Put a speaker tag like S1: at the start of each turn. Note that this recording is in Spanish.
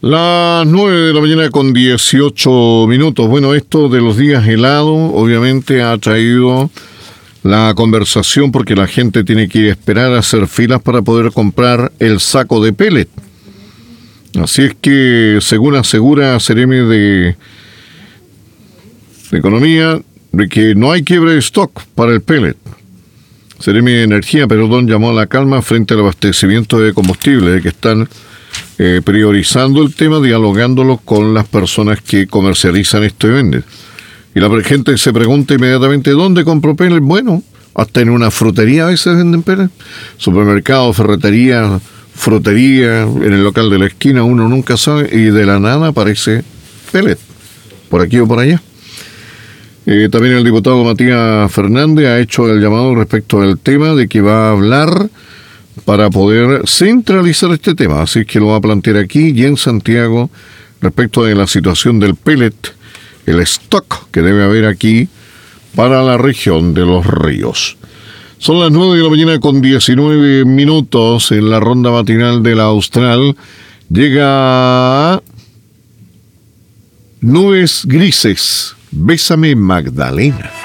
S1: Las 9 de la mañana con 18 minutos. Bueno, esto de los días helados obviamente ha traído la conversación porque la gente tiene que esperar a hacer filas para poder comprar el saco de pellet. Así es que, según asegura Seremi de Economía, de que no hay quiebre de stock para el pellet. Seremi de Energía, llamó a la calma frente al abastecimiento de combustible, de que están priorizando el tema, dialogándolo con las personas que comercializan esto y venden. Y la gente se pregunta inmediatamente, ¿dónde compro pellet? Bueno, hasta en una frutería a veces venden pellet. Supermercado, ferretería, frutería, en el local de la esquina, uno nunca sabe, y de la nada aparece pellet, por aquí o por allá. También el diputado Matías Fernández ha hecho el llamado respecto al tema de que va a hablar para poder centralizar este tema, así que lo va a plantear aquí y en Santiago respecto de la situación del pellet, el stock que debe haber aquí para la región de Los Ríos. Son las 9 de la mañana con 19 minutos en la ronda matinal de la Austral. Llega Nubes Grises, Bésame Magdalena.